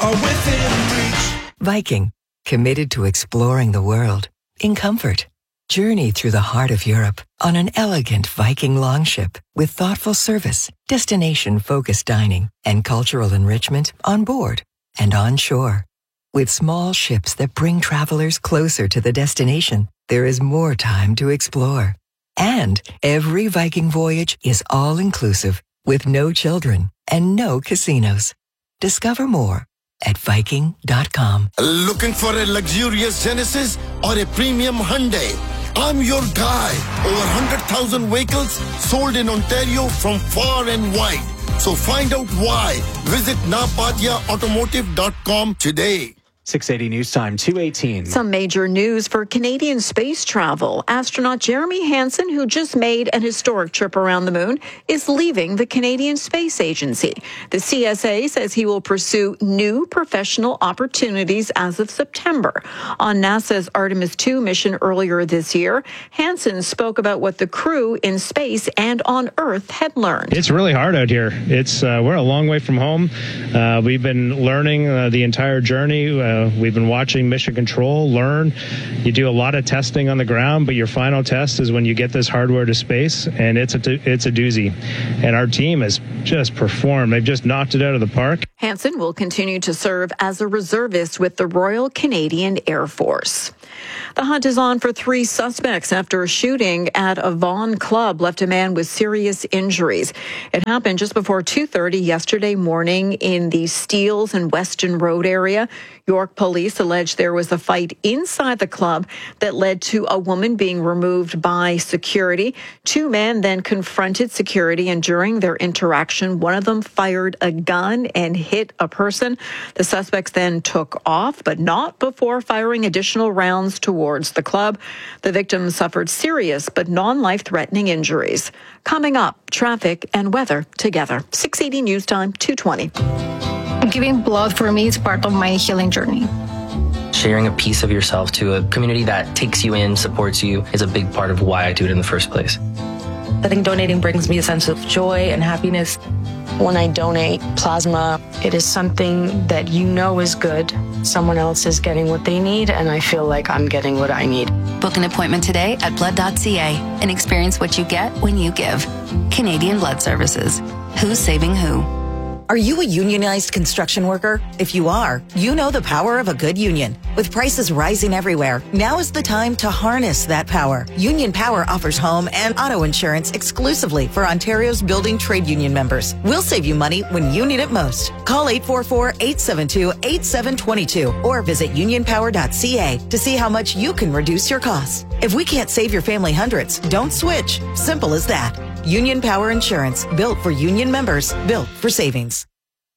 are within reach. Viking, committed to exploring the world in comfort. Journey through the heart of Europe on an elegant Viking longship with thoughtful service, destination-focused dining, and cultural enrichment on board and on shore. With small ships that bring travelers closer to the destination, there is more time to explore. And every Viking voyage is all-inclusive with no children and no casinos. Discover more at Viking.com. Looking for a luxurious Genesis or a premium Hyundai? I'm your guy. Over 100,000 vehicles sold in Ontario from far and wide. So find out why. Visit napadiaautomotive.com today. 680 News Time, 2:18. Some major news for Canadian space travel. Astronaut Jeremy Hansen, who just made an historic trip around the moon, is leaving the Canadian Space Agency. The CSA says he will pursue new professional opportunities as of September. On NASA's Artemis II mission earlier this year, Hansen spoke about what the crew in space and on Earth had learned. It's really hard out here. We're a long way from home. We've been learning the entire journey. We've been watching Mission Control learn. You do a lot of testing on the ground, but your final test is when you get this hardware to space, and it's a doozy. And our team has just performed. They've just knocked it out of the park. Hansen will continue to serve as a reservist with the Royal Canadian Air Force. The hunt is on for 3 suspects after a shooting at a Vaughan club left a man with serious injuries. It happened just before 2:30 yesterday morning in the Steeles and Weston Road area. York police allege there was a fight inside the club that led to a woman being removed by security. 2 men then confronted security, and during their interaction, one of them fired a gun and hit a person. The suspects then took off, but not before firing additional rounds towards the club. The victim suffered serious but non-life-threatening injuries. Coming up, traffic and weather together. 680 News Time, 2:20. Giving blood for me is part of my healing journey. Sharing a piece of yourself to a community that takes you in, supports you, is a big part of why I do it in the first place. I think donating brings me a sense of joy and happiness. When I donate plasma, it is something that you know is good. Someone else is getting what they need, and I feel like I'm getting what I need. Book an appointment today at blood.ca and experience what you get when you give. Canadian Blood Services. Who's saving who? Are you a unionized construction worker? If you are, you know the power of a good union. With prices rising everywhere, now is the time to harness that power. Union Power offers home and auto insurance exclusively for Ontario's building trade union members. We'll save you money when you need it most. Call 844-872-8722 or visit unionpower.ca to see how much you can reduce your costs. If we can't save your family hundreds, don't switch. Simple as that. Union Power Insurance, built for union members, built for savings.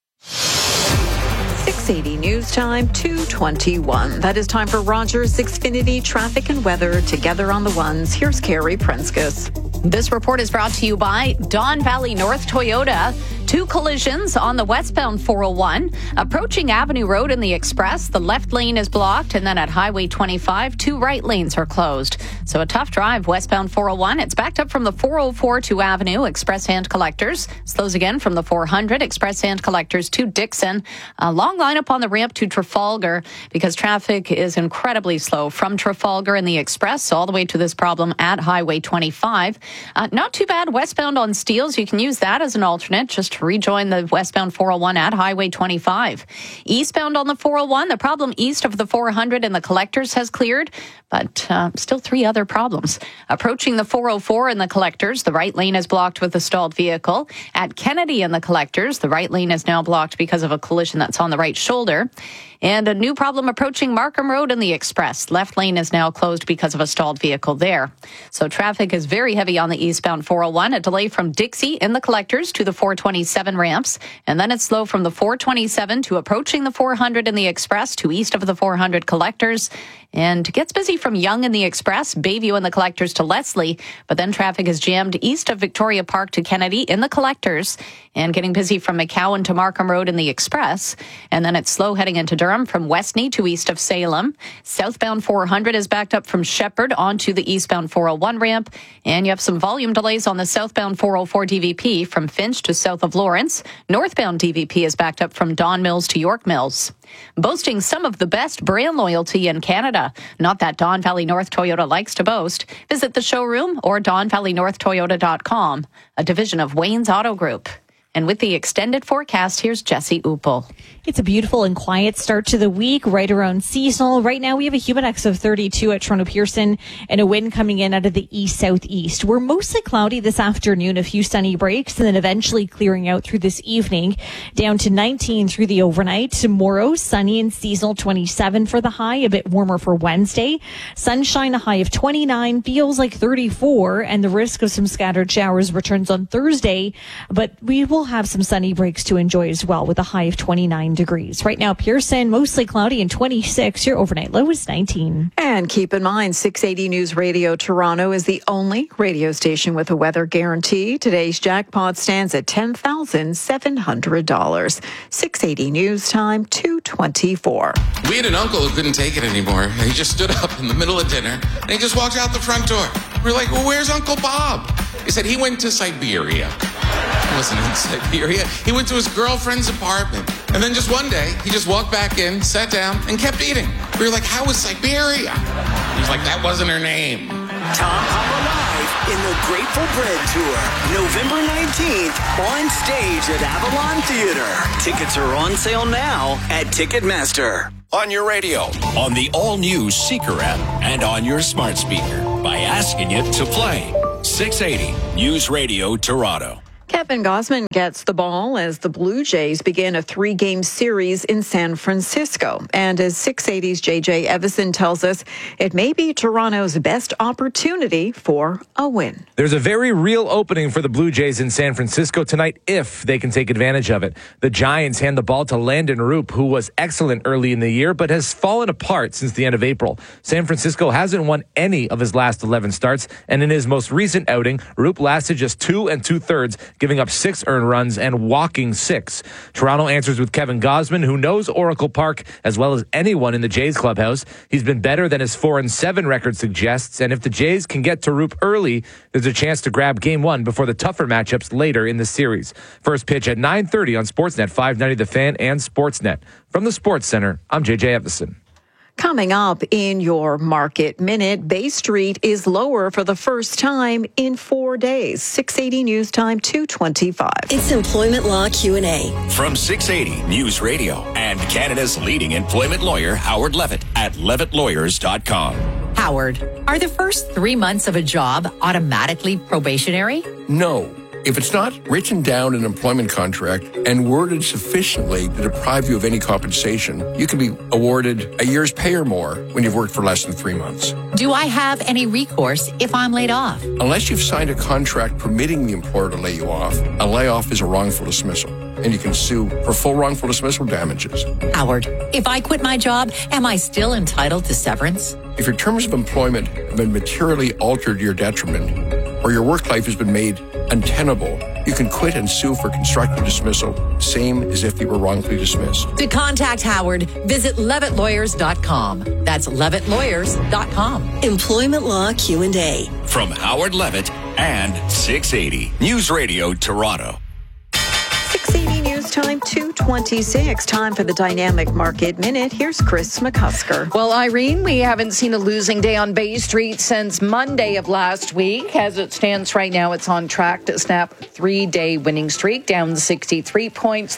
680 News Time, 2:21. That is time for Rogers Xfinity traffic and weather together on the ones. Here's Carrie Prenskus. This report is brought to you by Don Valley North Toyota. 2 collisions on the westbound 401. Approaching Avenue Road in the Express, the left lane is blocked, and then at Highway 25, 2 right lanes are closed. So a tough drive westbound 401. It's backed up from the 404 to Avenue, Express hand collectors. Slows again from the 400, Express hand collectors to Dixon. A long lineup on the ramp to Trafalgar because traffic is incredibly slow from Trafalgar in the Express all the way to this problem at Highway 25. Not too bad westbound on Steeles. You can use that as an alternate just to rejoin the westbound 401 at Highway 25. Eastbound on the 401, the problem east of the 400 and the collectors has cleared, but still 3 other problems. Approaching the 404 and the collectors, the right lane is blocked with a stalled vehicle. At Kennedy and the collectors, the right lane is now blocked because of a collision that's on the right shoulder. And a new problem approaching Markham Road in the Express. Left lane is now closed because of a stalled vehicle there. So traffic is very heavy on the eastbound 401. A delay from Dixie in the collectors to the 427 ramps. And then it's slow from the 427 to approaching the 400 in the Express to east of the 400 collectors. And gets busy from Yonge in the Express, Bayview in the collectors to Leslie. But then traffic is jammed east of Victoria Park to Kennedy in the collectors. And getting busy from McCowan to Markham Road in the Express. And then it's slow heading into Durham from Westney to east of Salem. Southbound 400 is backed up from Shepherd onto the eastbound 401 ramp. And you have some volume delays on the southbound 404 DVP from Finch to south of Lawrence. Northbound DVP is backed up from Don Mills to York Mills. Boasting some of the best brand loyalty in Canada. Not that Don Valley North Toyota likes to boast. Visit the showroom or DonValleyNorthToyota.com, a division of Wayne's Auto Group. And with the extended forecast, here's Jesse Upel. It's a beautiful and quiet start to the week, right around seasonal. Right now, we have a Humidex of 32 at Toronto Pearson and a wind coming in out of the east-southeast. We're mostly cloudy this afternoon, a few sunny breaks, and then eventually clearing out through this evening, down to 19 through the overnight. Tomorrow, sunny and seasonal, 27 for the high, a bit warmer for Wednesday. Sunshine, a high of 29, feels like 34, and the risk of some scattered showers returns on Thursday, but we will have some sunny breaks to enjoy as well with a high of 29 degrees. Right now, Pearson, mostly cloudy and 26. Your overnight low is 19. And keep in mind, 680 News Radio Toronto is the only radio station with a weather guarantee. Today's jackpot stands at $10,700. 680 News Time, 2:24. We had an uncle who couldn't take it anymore. He just stood up in the middle of dinner and he just walked out the front door. We're like, well, where's Uncle Bob? He said he went to Siberia. He wasn't in Siberia. He went to his girlfriend's apartment. And then just one day, he just walked back in, sat down, and kept eating. We were like, how was Siberia? He was like, that wasn't her name. Tom Papa Live in the Grateful Bread Tour, November 19th, on stage at Avalon Theater. Tickets are on sale now at Ticketmaster. On your radio, on the all-new Seeker app, and on your smart speaker by asking it to play. 680 News Radio Toronto. Kevin Gausman gets the ball as the Blue Jays begin a 3-game series in San Francisco. And as 680's JJ Evison tells us, it may be Toronto's best opportunity for a win. There's a very real opening for the Blue Jays in San Francisco tonight if they can take advantage of it. The Giants hand the ball to Landon Roop, who was excellent early in the year but has fallen apart since the end of April. San Francisco hasn't won any of his last 11 starts, and in his most recent outing, Roop lasted just 2 2/3, giving up 6 earned runs and walking 6. Toronto answers with Kevin Gausman, who knows Oracle Park as well as anyone in the Jays clubhouse. He's been better than his 4-7 record suggests, and if the Jays can get to Roop early, there's a chance to grab Game 1 before the tougher matchups later in the series. First pitch at 9:30 on Sportsnet 590 The Fan and Sportsnet. From the Sports Center, I'm JJ Evison. Coming up in your Market Minute, Bay Street is lower for the first time in 4 days. 680 News Time, 2:25. It's Employment Law Q&A. From 680 News Radio and Canada's leading employment lawyer, Howard Levitt at levittlawyers.com. Howard, are the first 3 months of a job automatically probationary? No. If it's not written down in an employment contract and worded sufficiently to deprive you of any compensation, you can be awarded a year's pay or more when you've worked for less than 3 months. Do I have any recourse if I'm laid off? Unless you've signed a contract permitting the employer to lay you off, a layoff is a wrongful dismissal, and you can sue for full wrongful dismissal damages. Howard, if I quit my job, am I still entitled to severance? If your terms of employment have been materially altered to your detriment, or your work life has been made untenable, you can quit and sue for constructive dismissal, same as if you were wrongfully dismissed. To contact Howard, visit levittlawyers.com. That's levittlawyers.com. Employment Law Q&A. From Howard Levitt and 680 News Radio Toronto. 680 News Time, 2:26. Time for the Dynamic Market Minute. Here's Chris McCusker. Well, Irene, we haven't seen a losing day on Bay Street since Monday of last week. As it stands right now, it's on track to snap a 3-day winning streak, down 63 points,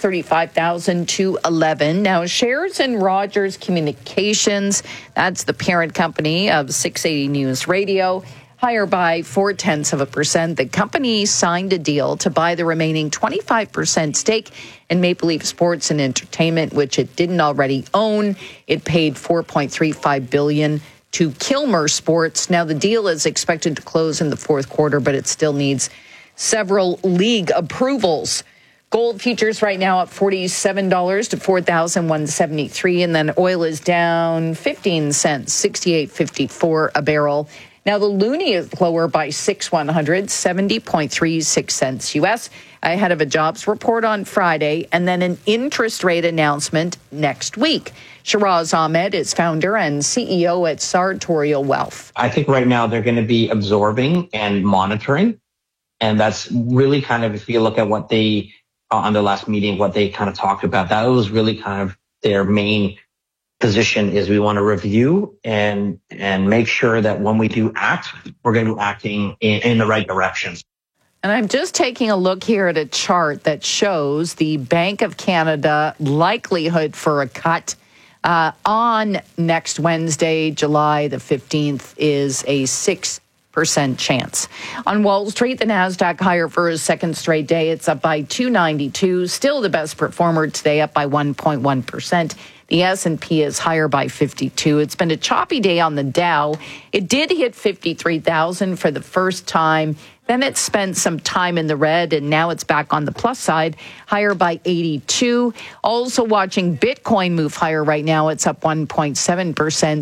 35,211. Now, shares in Rogers Communications, that's the parent company of 680 News Radio, higher by 0.4%. The company signed a deal to buy the remaining 25% stake in Maple Leaf Sports and Entertainment, which it didn't already own. It paid $4.35 billion to Kilmer Sports. Now, the deal is expected to close in the fourth quarter, but it still needs several league approvals. Gold futures right now up $47 to $4,173, and then oil is down 15 cents, $68.54 a barrel. Now, the loonie is lower by 6/100, 70.36 cents U.S., ahead of a jobs report on Friday and then an interest rate announcement next week. Shiraz Ahmed is founder and CEO at Sartorial Wealth. I think right now they're going to be absorbing and monitoring. And that's really kind of, if you look at what they on their last meeting, what they kind of talked about. That was really kind of their main position, is we want to review and make sure that when we do act, we're going to be acting in the right directions. And I'm just taking a look here at a chart that shows the Bank of Canada likelihood for a cut on next Wednesday, July the 15th, is a 6% chance. On Wall Street, the Nasdaq higher for a second straight day. It's up by 292. Still the best performer today, up by 1.1%. The S&P is higher by 52. It's been a choppy day on the Dow. It did hit 53,000 for the first time. Then it spent some time in the red, and now it's back on the plus side, higher by 82. Also watching Bitcoin move higher right now. It's up 1.7%,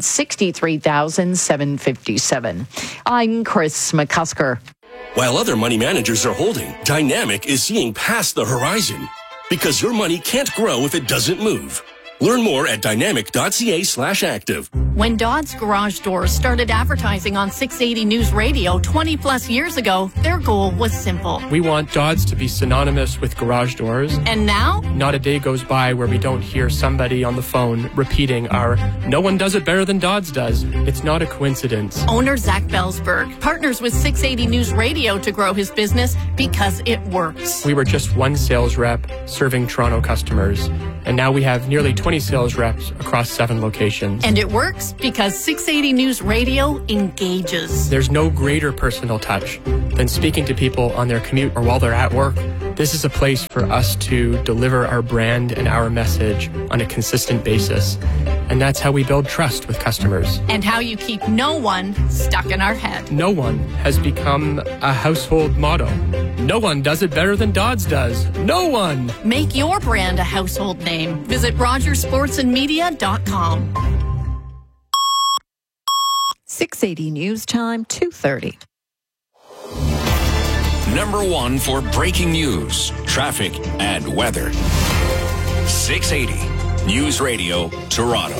63,757. I'm Chris McCusker. While other money managers are holding, Dynamic is seeing past the horizon, because your money can't grow if it doesn't move. Learn more at dynamic.ca/active. When Dodd's Garage Doors started advertising on 680 News Radio 20 plus years ago, their goal was simple. We want Dodd's to be synonymous with garage doors. And now? Not a day goes by where we don't hear somebody on the phone repeating our "no one does it better than Dodd's does." It's not a coincidence. Owner Zach Belsberg partners with 680 News Radio to grow his business because it works. We were just one sales rep serving Toronto customers, and now we have nearly 20 sales reps across 7 locations. And it works because 680 News Radio engages. There's no greater personal touch than speaking to people on their commute or while they're at work. This is a place for us to deliver our brand and our message on a consistent basis. And that's how we build trust with customers. And how you keep no one stuck in our head. No one has become a household motto. No one does it better than Dodd's does. No one. Make your brand a household name. Visit RogersSportsandMedia.com. 680 News Time, 2:30. Number 1 for breaking news, traffic, and weather. 680 News Radio, Toronto.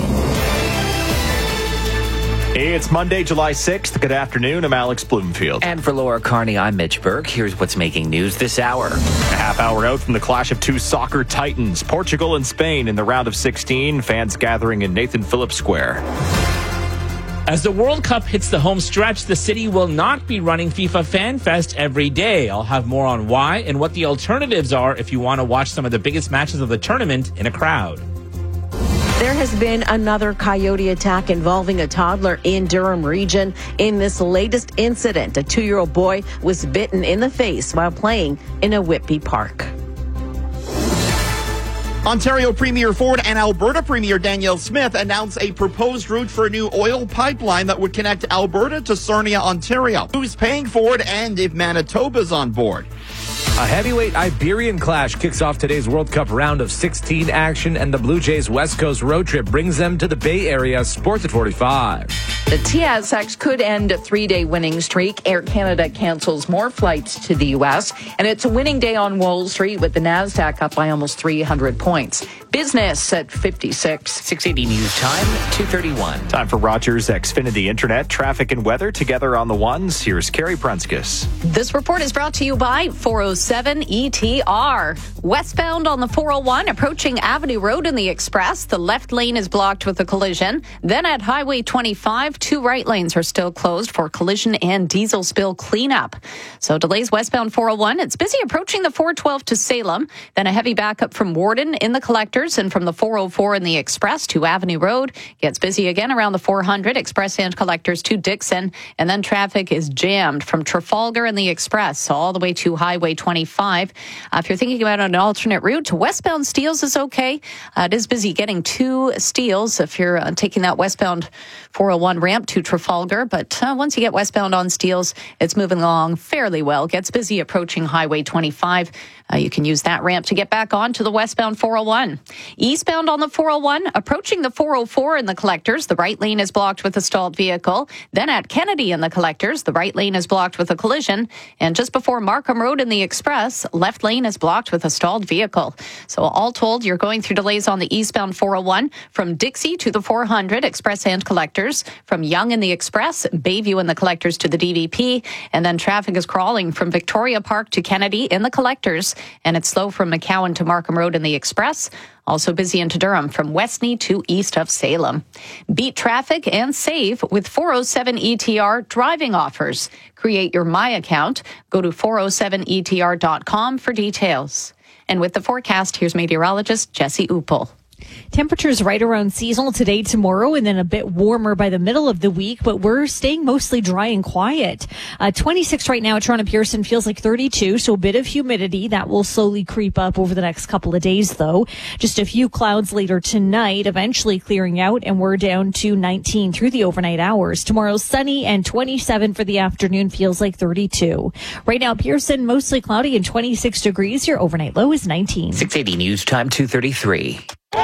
It's Monday, July 6th. Good afternoon. I'm Alex Bloomfield. And for Laura Carney, I'm Mitch Burke. Here's what's making news this hour. A half hour out from the clash of two soccer titans, Portugal and Spain in the round of 16. Fans gathering in Nathan Phillips Square. As the World Cup hits the home stretch, the city will not be running FIFA Fan Fest every day. I'll have more on why and what the alternatives are if you want to watch some of the biggest matches of the tournament in a crowd. There has been another coyote attack involving a toddler in Durham region. In this latest incident, a 2-year-old boy was bitten in the face while playing in a Whitby park. Ontario Premier Ford and Alberta Premier Danielle Smith announced a proposed route for a new oil pipeline that would connect Alberta to Sarnia, Ontario. Who's paying for it and if Manitoba's on board? A heavyweight Iberian clash kicks off today's World Cup round of 16 action, and the Blue Jays West Coast road trip brings them to the Bay Area. Sports at 45. The TSX could end a 3-day winning streak. Air Canada cancels more flights to the U.S., and it's a winning day on Wall Street with the Nasdaq up by almost 300 points. Business at 56. 680 News Time, 2:31. Time for Rogers Xfinity Internet. Traffic and weather together on the ones. Here's Carrie Prunskis. This report is brought to you by 407 ETR. Westbound on the 401, approaching Avenue Road in the Express. The left lane is blocked with a collision. Then at Highway 25, 2 right lanes are still closed for collision and diesel spill cleanup. So delays westbound 401. It's busy approaching the 412 to Salem. Then a heavy backup from Warden in the Collectors, and from the 404 in the Express to Avenue Road. Gets busy again around the 400 Express and Collectors to Dixon. And then traffic is jammed from Trafalgar in the Express all the way to Highway 25. If you're thinking about an alternate route, westbound Steeles is okay. It is busy getting to Steeles if you're taking that westbound 401 ramp to Trafalgar. But once you get westbound on Steeles, it's moving along fairly well. Gets busy approaching Highway 25. You can use that ramp to get back onto the westbound 401. Eastbound on the 401, approaching the 404 in the Collectors, the right lane is blocked with a stalled vehicle. Then at Kennedy in the Collectors, the right lane is blocked with a collision. And just before Markham Road in the Express, Express, left lane is blocked with a stalled vehicle. So all told, you're going through delays on the eastbound 401 from Dixie to the 400 Express and Collectors, from Yonge in the Express, Bayview in the Collectors to the DVP, and then traffic is crawling from Victoria Park to Kennedy in the Collectors, and it's slow from McCowan to Markham Road in the Express. Also busy into Durham from Westney to east of Salem. Beat traffic and save with 407 ETR driving offers. Create your My account. Go to 407etr.com for details. And with the forecast, here's meteorologist Jesse Uppel. Temperatures right around seasonal today, tomorrow, and then a bit warmer by the middle of the week, but we're staying mostly dry and quiet. 26 right now at Toronto Pearson, feels like 32, so a bit of humidity. That will slowly creep up over the next couple of days, though. Just a few clouds later tonight, eventually clearing out, and we're down to 19 through the overnight hours. Tomorrow, sunny and 27 for the afternoon, feels like 32. Right now, Pearson, mostly cloudy and 26 degrees. Your overnight low is 19. 680 News Time, 2:33.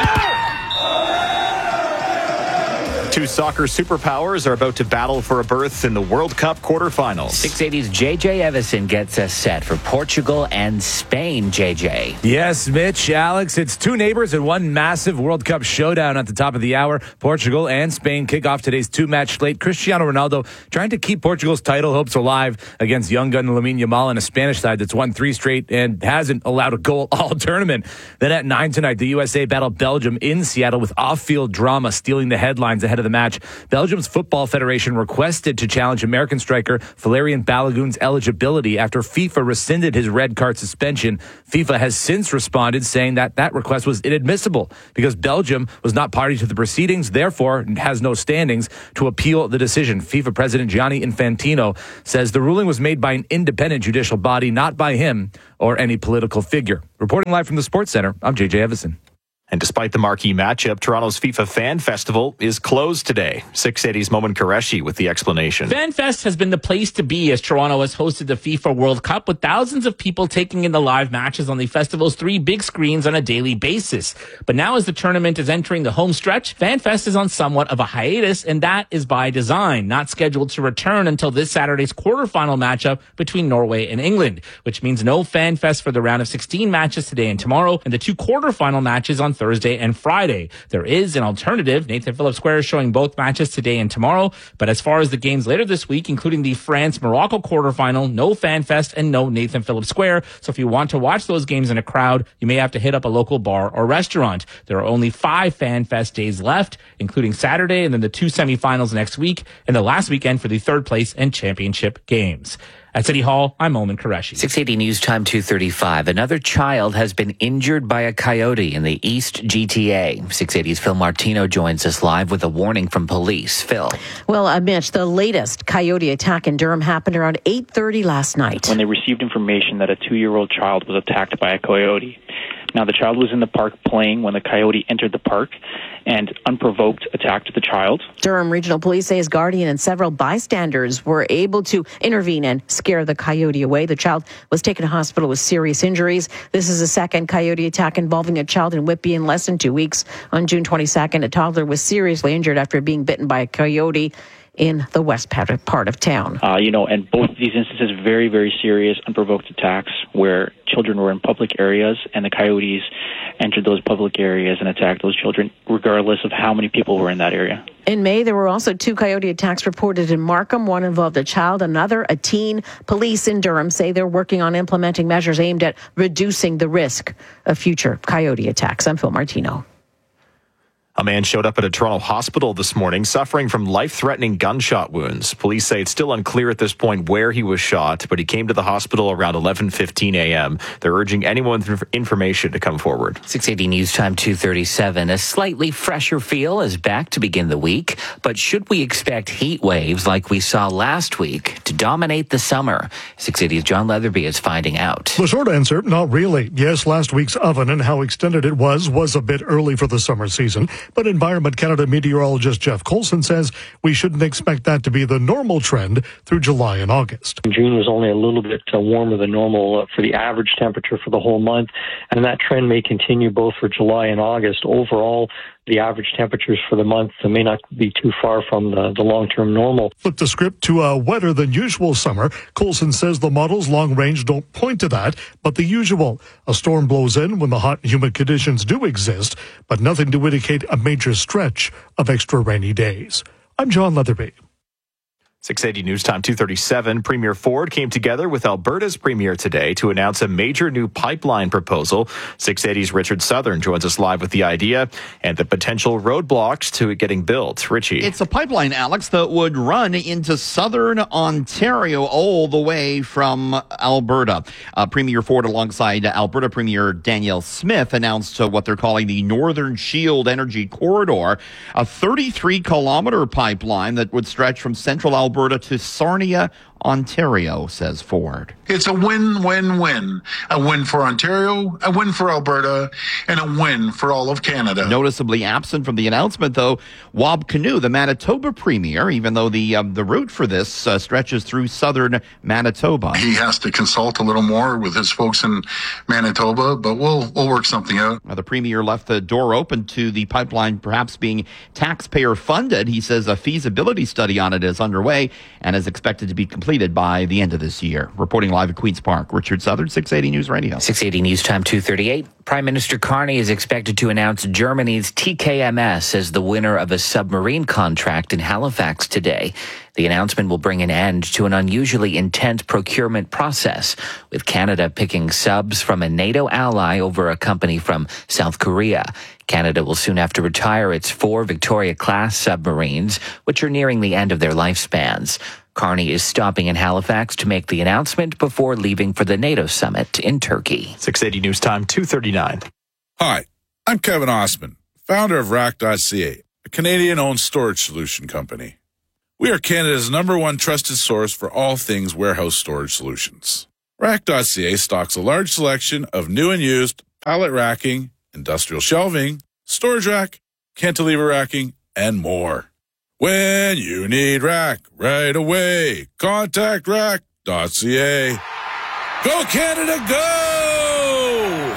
Two soccer superpowers are about to battle for a berth in the World Cup quarterfinals. 680's JJ Evison gets us set for Portugal and Spain, JJ. Yes, Mitch, Alex, it's two neighbors and one massive World Cup showdown at the top of the hour. Portugal and Spain kick off today's two-match slate. Cristiano Ronaldo trying to keep Portugal's title hopes alive against young gun Lamine Yamal and a Spanish side that's won 3 straight and hasn't allowed a goal all tournament. Then at 9 tonight, the USA battle Belgium in Seattle with off-field drama stealing the headlines ahead of the match. Belgium's Football Federation requested to challenge American striker Valerian Balogun's eligibility after FIFA rescinded his red card suspension. FIFA has since responded saying that that request was inadmissible because Belgium was not party to the proceedings, therefore has no standings to appeal the decision. FIFA President Gianni Infantino says the ruling was made by an independent judicial body, not by him or any political figure. Reporting live from the Sports Center, I'm JJ Evison. And despite the marquee matchup, Toronto's FIFA Fan Festival is closed today. 680's Momin Qureshi with the explanation. FanFest has been the place to be as Toronto has hosted the FIFA World Cup with thousands of people taking in the live matches on the festival's 3 big screens on a daily basis. But now as the tournament is entering the home stretch, FanFest is on somewhat of a hiatus, and that is by design, not scheduled to return until this Saturday's quarterfinal matchup between Norway and England, which means no FanFest for the round of 16 matches today and tomorrow, and the 2 quarterfinal matches on Thursday and Friday. There is an alternative. Nathan Phillips Square is showing both matches today and tomorrow. But as far as the games later this week, including the France-Morocco quarterfinal, no FanFest and no Nathan Phillips Square. So if you want to watch those games in a crowd, you may have to hit up a local bar or restaurant. There are only 5 FanFest days left, including Saturday and then the 2 semifinals next week and the last weekend for the 3rd place and championship games. At City Hall, I'm Momin Qureshi. 680 News Time 2:35. Another child has been injured by a coyote in the East GTA. 680's Phil Martino joins us live with a warning from police. Phil. Well, Mitch, the latest coyote attack in Durham happened around 8:30 last night. When they received information that a 2-year-old child was attacked by a coyote. Now, the child was in the park playing when the coyote entered the park and unprovoked attacked the child. Durham Regional Police say his guardian and several bystanders were able to intervene and scare the coyote away. The child was taken to hospital with serious injuries. This is the second coyote attack involving a child in Whitby in less than 2 weeks. On June 22nd, a toddler was seriously injured after being bitten by a coyote in the west part of town. And both of these instances, very, very serious, unprovoked attacks where children were in public areas and the coyotes entered those public areas and attacked those children, regardless of how many people were in that area. In May, there were also 2 coyote attacks reported in Markham. One involved a child, another a teen. Police in Durham say they're working on implementing measures aimed at reducing the risk of future coyote attacks. I'm Phil Martino. A man showed up at a Toronto hospital this morning suffering from life-threatening gunshot wounds. Police say it's still unclear at this point where he was shot, but he came to the hospital around 11:15 a.m. They're urging anyone with information to come forward. 680 News Time 2:37. A slightly fresher feel is back to begin the week, but should we expect heat waves like we saw last week to dominate the summer? 680's John Leatherby is finding out. The short answer, not really. Yes, last week's oven and how extended it was a bit early for the summer season. But Environment Canada meteorologist Jeff Coulson says we shouldn't expect that to be the normal trend through July and August. June was only a little bit warmer than normal for the average temperature for the whole month, and that trend may continue both for July and August. Overall, the average temperatures for the month may not be too far from the long-term normal. Flip the script to a wetter than usual summer. Coulson says the models long range don't point to that, but the usual. A storm blows in when the hot and humid conditions do exist, but nothing to indicate a major stretch of extra rainy days. I'm John Leatherby. 680 News Time 2:37. Premier Ford came together with Alberta's premier today to announce a major new pipeline proposal. 680's Richard Southern joins us live with the idea and the potential roadblocks to it getting built. Richie. It's a pipeline, Alex, that would run into southern Ontario all the way from Alberta. Premier Ford, alongside Alberta Premier Danielle Smith, announced what they're calling the Northern Shield Energy Corridor, a 33-kilometer pipeline that would stretch from central Alberta to Sarnia, Ontario, says Ford. It's a win-win-win. A win for Ontario, a win for Alberta, and a win for all of Canada. Noticeably absent from the announcement, though, Wab Kinew, the Manitoba premier, even though the route for this stretches through southern Manitoba. He has to consult a little more with his folks in Manitoba, but we'll work something out. The premier left the door open to the pipeline perhaps being taxpayer funded. He says a feasibility study on it is underway and is expected to be completed by the end of this year. Reporting live at Queen's Park, Richard Southern, 680 News Radio. 680 News Time 2:38. Prime Minister Carney is expected to announce Germany's TKMS as the winner of a submarine contract in Halifax today. The announcement will bring an end to an unusually intense procurement process, with Canada picking subs from a NATO ally over a company from South Korea. Canada will soon have to retire its 4 Victoria-class submarines, which are nearing the end of their lifespans. Carney is stopping in Halifax to make the announcement before leaving for the NATO summit in Turkey. 680 News Time 2:39. Hi, I'm Kevin Osman, founder of Rack.ca, a Canadian-owned storage solution company. We are Canada's #1 trusted source for all things warehouse storage solutions. Rack.ca stocks a large selection of new and used pallet racking, industrial shelving, storage rack, cantilever racking, and more. When you need rack right away, contact rack.ca. Go Canada, go!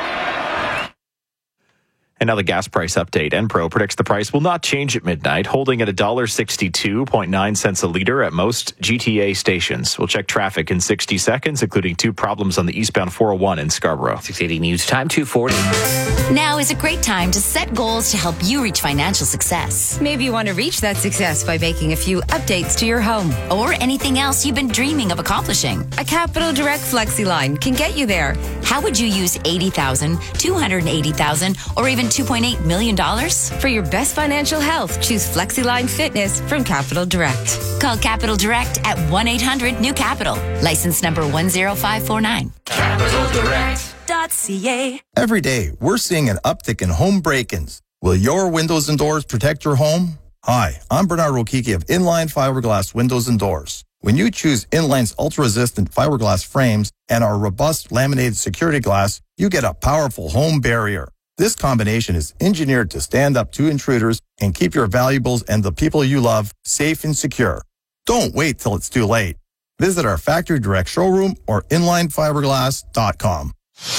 And now the gas price update. Enpro predicts the price will not change at midnight, holding at $1.62.9 a liter at most GTA stations. We'll check traffic in 60 seconds, including 2 problems on the eastbound 401 in Scarborough. 680 News Time 2:40. Now is a great time to set goals to help you reach financial success. Maybe you want to reach that success by making a few updates to your home. Or anything else you've been dreaming of accomplishing. A Capital Direct FlexiLine can get you there. How would you use $80,000, $280,000, or even $2.8 million? For your best financial health, choose FlexiLine Fitness from Capital Direct. Call Capital Direct at 1-800-NEW-CAPITAL. License number 10549. CapitalDirect.ca. Every day, we're seeing an uptick in home break-ins. Will your windows and doors protect your home? Hi, I'm Bernard Rokiki of Inline Fiberglass Windows and Doors. When you choose Inline's ultra-resistant fiberglass frames and our robust laminated security glass, you get a powerful home barrier. This combination is engineered to stand up to intruders and keep your valuables and the people you love safe and secure. Don't wait till it's too late. Visit our factory direct showroom or inlinefiberglass.com.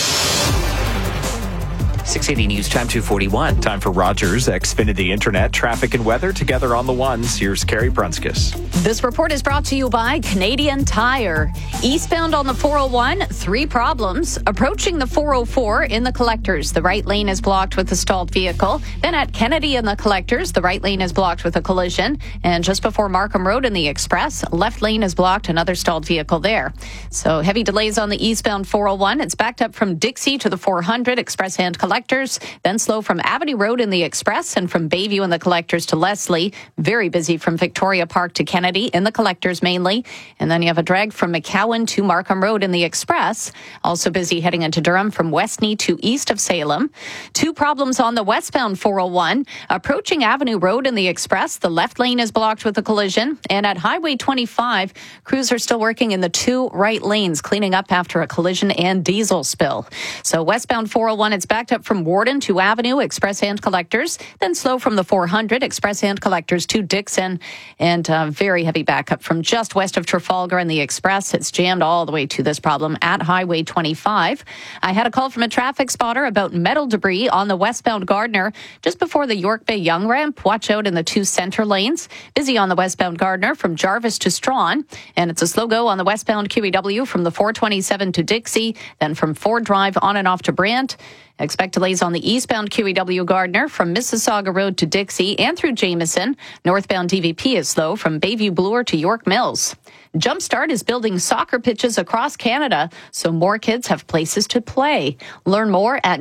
680 News Time 2:41. Time for Rogers, Xfinity Internet, traffic and weather together on the ones. Here's Carrie Prunskis. This report is brought to you by Canadian Tire. Eastbound on the 401, 3 problems. Approaching the 404 in the Collectors, the right lane is blocked with a stalled vehicle. Then at Kennedy in the Collectors, the right lane is blocked with a collision. And just before Markham Road in the Express, left lane is blocked, another stalled vehicle there. So heavy delays on the eastbound 401. It's backed up from Dixie to the 400 Express and Collectors. Then slow from Avenue Road in the Express and from Bayview in the Collectors to Leslie. Very busy from Victoria Park to Kennedy in the Collectors mainly. And then you have a drag from McCowan to Markham Road in the Express. Also busy heading into Durham from Westney to east of Salem. 2 problems on the westbound 401. Approaching Avenue Road in the Express, the left lane is blocked with a collision. And at Highway 25, crews are still working in the 2 right lanes, cleaning up after a collision and diesel spill. So westbound 401, it's backed up up from Warden to Avenue, express hand collectors, then slow from the 400, express hand collectors to Dixon, and very heavy backup from just west of Trafalgar and the express. It's jammed all the way to this problem at Highway 25. I had a call from a traffic spotter about metal debris on the westbound Gardner just before the York Bay Young ramp. Watch out in the two center lanes. Busy on the westbound Gardner from Jarvis to Strawn, and it's a slow go on the westbound QEW from the 427 to Dixie, then from Ford Drive on and off to Brant. Expect delays on the eastbound QEW Gardner from Mississauga Road to Dixie and through Jameson. Northbound DVP is slow from Bayview Bloor to York Mills. Jumpstart is building soccer pitches across Canada so more kids have places to play. Learn more at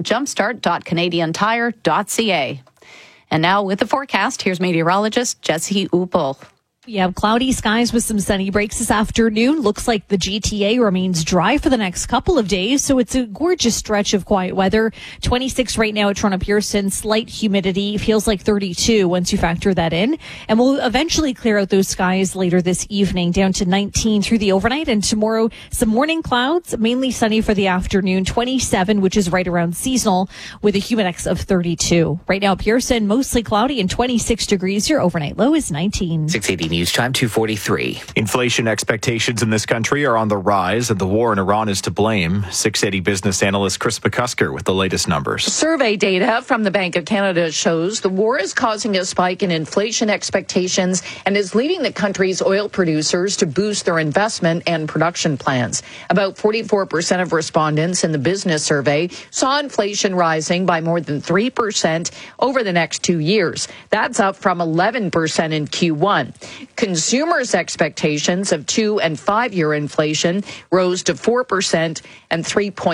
jumpstart.canadiantire.ca. And now with the forecast, here's meteorologist Jesse Uppel. We have cloudy skies with some sunny breaks this afternoon. Looks like the GTA remains dry for the next couple of days, so it's a gorgeous stretch of quiet weather. 26 right now at Toronto Pearson, slight humidity, feels like 32 once you factor that in. And we'll eventually clear out those skies later this evening, down to 19 through the overnight. And tomorrow, some morning clouds, mainly sunny for the afternoon, 27, which is right around seasonal, with a humidex of 32. Right now, Pearson, mostly cloudy and 26 degrees. Your overnight low is 19. 680 News Time, 2:43. Inflation expectations in this country are on the rise, and the war in Iran is to blame. 680 business analyst Chris McCusker with the latest numbers. Survey data from the Bank of Canada shows the war is causing a spike in inflation expectations and is leading the country's oil producers to boost their investment and production plans. About 44% of respondents in the business survey saw inflation rising by more than 3% over the next 2 years. That's up from 11% in Q1. Consumers' expectations of 2- and 5-year inflation rose to 4% and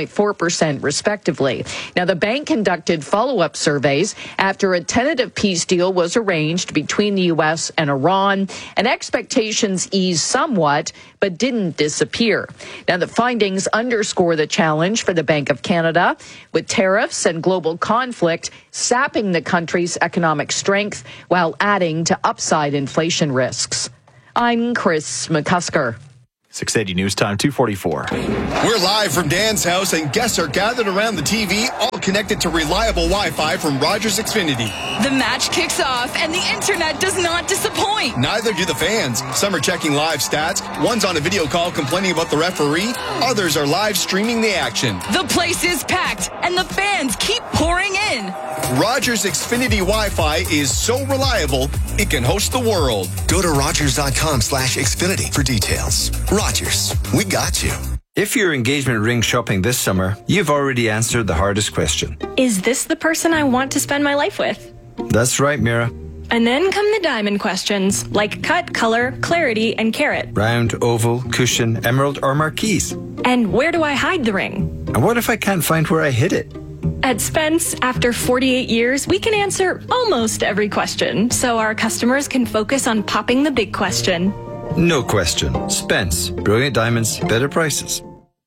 3.4% respectively. Now, the bank conducted follow-up surveys after a tentative peace deal was arranged between the U.S. and Iran, and expectations eased somewhat but didn't disappear. Now, the findings underscore the challenge for the Bank of Canada, with tariffs and global conflict sapping the country's economic strength while adding to upside inflation risks. I'm Chris McCusker. 680 News Time, 2:44. We're live from Dan's house, and guests are gathered around the TV, all connected to reliable Wi-Fi from Rogers Xfinity. The match kicks off, and the internet does not disappoint. Neither do the fans. Some are checking live stats. One's on a video call complaining about the referee. Others are live streaming the action. The place is packed, and the fans keep pouring in. Rogers Xfinity Wi-Fi is so reliable, it can host the world. Go to Rogers.com/Xfinity for details. Rogers, we got you. If you're engagement ring shopping this summer, you've already answered the hardest question. Is this the person I want to spend my life with? That's right, Mira. And then come the diamond questions, like cut, color, clarity, and carat. Round, oval, cushion, emerald, or marquise. And where do I hide the ring? And what if I can't find where I hid it? At Spence, after 48 years, we can answer almost every question, so our customers can focus on popping the big question. No question. Spence. Brilliant diamonds, better prices.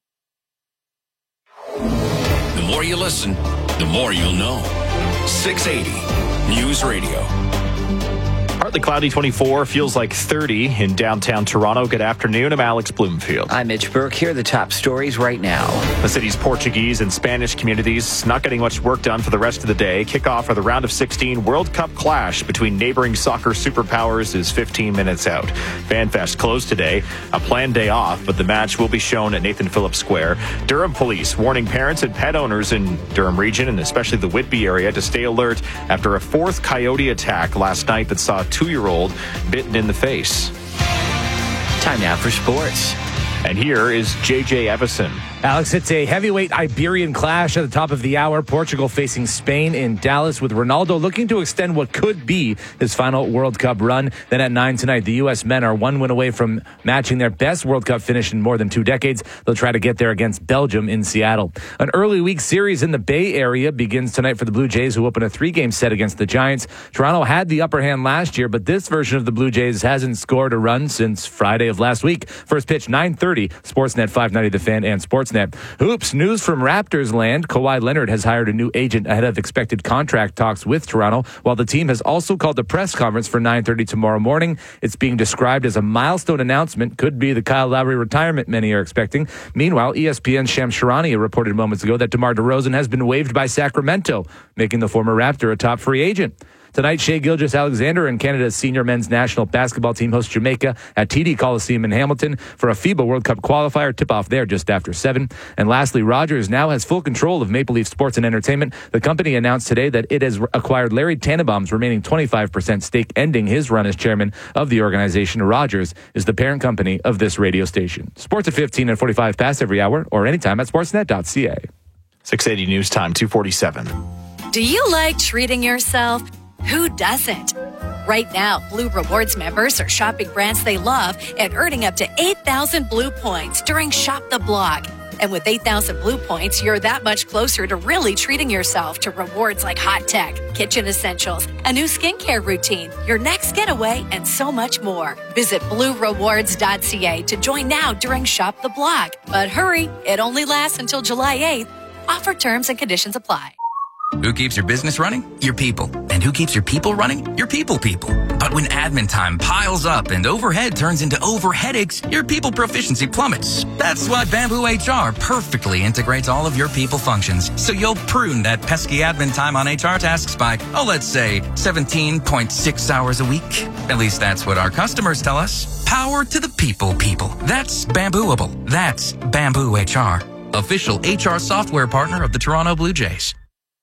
The more you listen, the more you'll know. 680 News Radio. Partly cloudy, 24, feels like 30 in downtown Toronto. Good afternoon. I'm Alex Bloomfield. I'm Mitch Burke. Here are the top stories right now. The city's Portuguese and Spanish communities not getting much work done for the rest of the day. Kickoff for the round of 16 World Cup clash between neighboring soccer superpowers is 15 minutes out. FanFest closed today, a planned day off, but the match will be shown at Nathan Phillips Square. Durham police warning parents and pet owners in Durham region and especially the Whitby area to stay alert after a fourth coyote attack last night that saw a 2-year-old bitten in the face. Time now for sports. And here is JJ Evison. Alex, it's a heavyweight Iberian clash at the top of the hour. Portugal facing Spain in Dallas, with Ronaldo looking to extend what could be his final World Cup run. Then at 9 tonight, the U.S. men are one win away from matching their best World Cup finish in more than 2 decades. They'll try to get there against Belgium in Seattle. An early week series in the Bay Area begins tonight for the Blue Jays, who open a 3-game set against the Giants. Toronto had the upper hand last year, but this version of the Blue Jays hasn't scored a run since Friday of last week. First pitch, 9:30. 9:30. Sportsnet 590 The Fan and Sportsnet. Hoops, news from Raptors land. Kawhi Leonard has hired a new agent ahead of expected contract talks with Toronto, while the team has also called a press conference for 9:30 tomorrow morning. It's being described as a milestone announcement. Could be the Kyle Lowry retirement many are expecting. Meanwhile, ESPN's Shams Charania reported moments ago that DeMar DeRozan has been waived by Sacramento, making the former Raptor a top free agent. Tonight, Shai Gilgeous-Alexander and Canada's senior men's national basketball team host Jamaica at TD Coliseum in Hamilton for a FIBA World Cup qualifier. Tip-off there just after 7. And lastly, Rogers now has full control of Maple Leaf Sports and Entertainment. The company announced today that it has acquired Larry Tannenbaum's remaining 25% stake, ending his run as chairman of the organization. Rogers is the parent company of this radio station. Sports at 15 and 45 past every hour or anytime at sportsnet.ca. 680 News Time, 2:47. Do you like treating yourself? Who doesn't? Right now, Blue Rewards members are shopping brands they love and earning up to 8,000 Blue points during Shop the Block. And with 8,000 Blue points, you're that much closer to really treating yourself to rewards like hot tech, kitchen essentials, a new skincare routine, your next getaway, and so much more. Visit BlueRewards.ca to join now during Shop the Block. But hurry, it only lasts until July 8th. Offer terms and conditions apply. Who keeps your business running? Your people. And who keeps your people running? Your people. But when admin time piles up and overhead turns into overheadaches, your people proficiency plummets. That's why Bamboo HR perfectly integrates all of your people functions, so you'll prune that pesky admin time on HR tasks by, let's say 17.6 hours a week. At least that's what our customers tell us. Power to the people. That's Bambooable. That's Bamboo HR. Official HR software partner of the Toronto Blue Jays.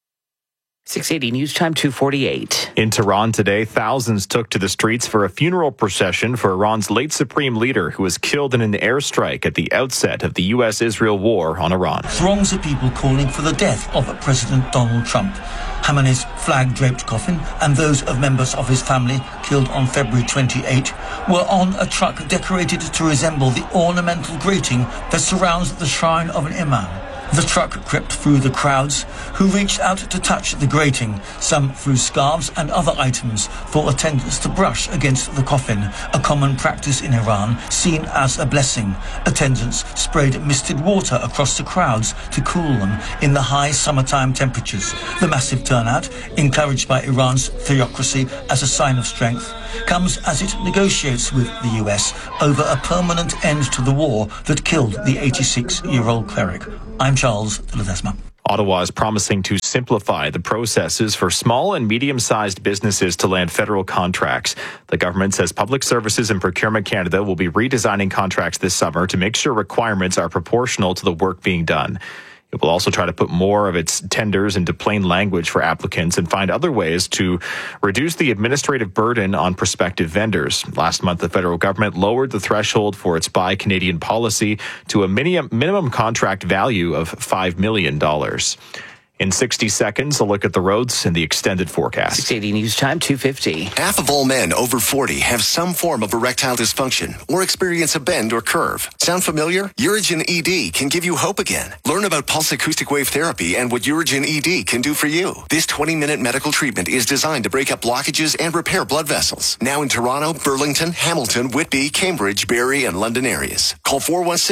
680 News Time, 2:48. In Tehran today, thousands took to the streets for a funeral procession for Iran's late supreme leader who was killed in an airstrike at the outset of the U.S.-Israel war on Iran. Throngs of people calling for the death of President Donald Trump. Khamenei's flag-draped coffin and those of members of his family killed on February 28 were on a truck decorated to resemble the ornamental grating that surrounds the shrine of an imam. The truck crept through the crowds, who reached out to touch the grating, some threw scarves and other items for attendants to brush against the coffin, a common practice in Iran, seen as a blessing. Attendants sprayed misted water across the crowds to cool them in the high summertime temperatures. The massive turnout, encouraged by Iran's theocracy as a sign of strength, comes as it negotiates with the US over a permanent end to the war that killed the 86-year-old cleric. I'm Charles de Ledesma. Ottawa is promising to simplify the processes for small and medium-sized businesses to land federal contracts. The government says Public Services and Procurement Canada will be redesigning contracts this summer to make sure requirements are proportional to the work being done. It will also try to put more of its tenders into plain language for applicants and find other ways to reduce the administrative burden on prospective vendors. Last month, the federal government lowered the threshold for its Buy Canadian policy to a minimum contract value of $5 million. In 60 seconds, a look at the roads and the extended forecast. 680 News Time, 2:50. Half of all men over 40 have some form of erectile dysfunction or experience a bend or curve. Sound familiar? Urigen ED can give you hope again. Learn about pulse acoustic wave therapy and what Urigen ED can do for you. This 20-minute medical treatment is designed to break up blockages and repair blood vessels. Now in Toronto, Burlington, Hamilton, Whitby, Cambridge, Barrie, and London areas. Call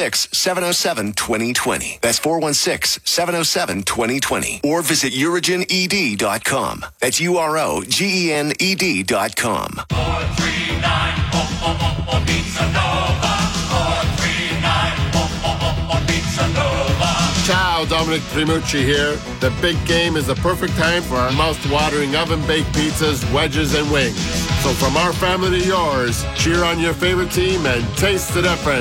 416-707-2020. That's 416-707-2020. Or visit UrigenED.com. That's UROGENED.com. 439 Pizza Nova. 439 Pizza Nova. Ciao, Dominic Primucci here. The big game is the perfect time for our mouth-watering oven-baked pizzas, wedges, and wings. So from our family to yours, cheer on your favorite team and taste the difference.